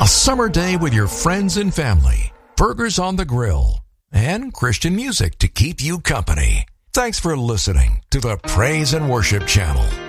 summer day with your friends and family, burgers on the grill, and Christian music to keep you company. Thanks for listening to the Praise and Worship Channel.